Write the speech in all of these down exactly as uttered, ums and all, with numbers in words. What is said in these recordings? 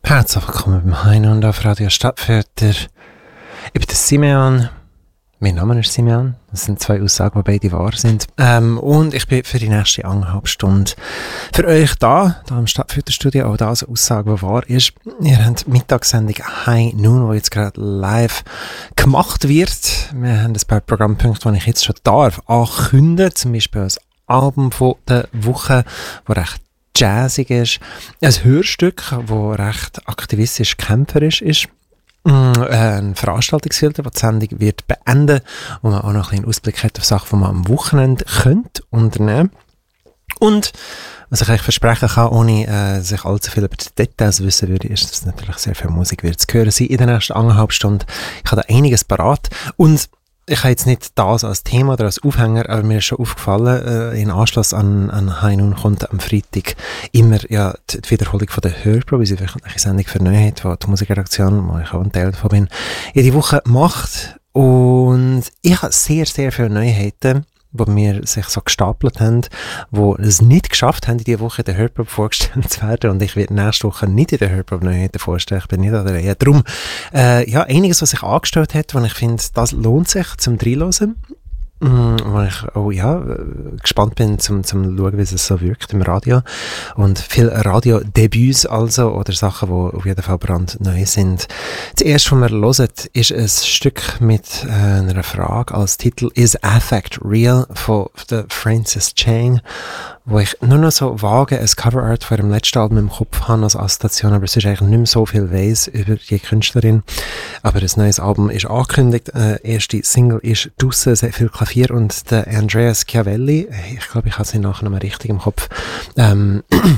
Herzlich willkommen beim Heino und auf Radio Stadtfilter. Ich bin der Simeon. Mein Name ist Simeon. Das sind zwei Aussagen, die beide wahr sind. Ähm, und ich bin für die nächste anderthalb Stunde für euch da, da im Stadtfilterstudio. Auch das eine Aussage, die wahr ist. Ihr habt die Mittagssendung High Noon, die jetzt gerade live gemacht wird. Wir haben ein paar Programmpunkte, die ich jetzt schon darf ankündigen. Zum Beispiel das Album von der Woche, das recht jazzig ist. Ein Hörstück, das recht aktivistisch kämpferisch ist. Ein Veranstaltungsfilter, der die Sendung wird beenden, wo man auch noch einen Ausblick hat auf Sachen, die man am Wochenende könnte unternehmen. Und was ich euch versprechen kann, ohne äh, sich allzu viel über die Details wissen würde, ist, dass natürlich sehr viel Musik wird zu hören sein in den nächsten anderthalb Stunden. Ich habe da einiges parat und ich habe jetzt nicht das als Thema oder als Aufhänger, aber mir ist schon aufgefallen, äh, in Anschluss an, an High Noon kommt am Freitag immer ja, die, die Wiederholung von der Hörprobe, wie sie wöchentliche Sendung für Neuheit, wo die Musikredaktion, wo ich auch ein Teil davon bin, jede Woche macht. Und ich habe sehr, sehr viele Neuheiten, die mir sich so gestapelt haben, die es nicht geschafft haben, in dieser Woche in der Hörprobe vorgestellt zu werden. Und ich werde nächste Woche nicht in der Hörprobe Neuheiten vorstellen. Ich bin nicht an der Reihe. Darum, äh, ja, einiges, was sich angestellt hat, wo ich finde, das lohnt sich zum Reinhören. Mm, wo ich auch, ja, gespannt bin, zum, zum schauen, wie es so wirkt im Radio. Und viele Radiodebüts also, oder Sachen, die auf jeden Fall brandneu sind. Zuerst, was wir hören, ist ein Stück mit äh, einer Frage als Titel «Is Affect Real?» von der Francis Chang, wo ich nur noch so vage ein Coverart von ihrem letzten Album im Kopf habe als Assoziation, aber es ist eigentlich nicht mehr so viel weiss über die Künstlerin. Aber ein neues Album ist angekündigt, äh, erste Single ist draussen, sehr viel Klavier und der Andreas Chiavelli, ich glaube, ich habe seinen Nachnamen richtig im Kopf, ähm,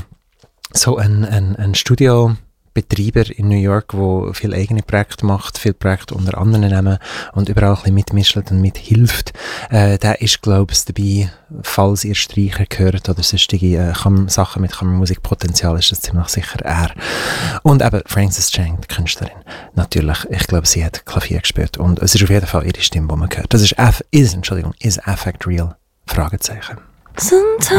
so ein, ein, ein Studio Betreiber in New York, der viel eigene Projekte macht, viel Projekte unter anderen Namen und überall ein bisschen mitmischt und mithilft. Äh, der ist, glaube ich, dabei, falls ihr Streicher gehört oder sonstige äh, Kam- Sachen mit Kammermusikpotenzial, ist das ziemlich sicher er. Und eben Francis Chang, die Künstlerin. Natürlich, ich glaube, sie hat Klavier gespielt und es ist auf jeden Fall ihre Stimme, die man hört. Das ist, F- is, Entschuldigung, is Affect Real? Fragezeichen. Sometimes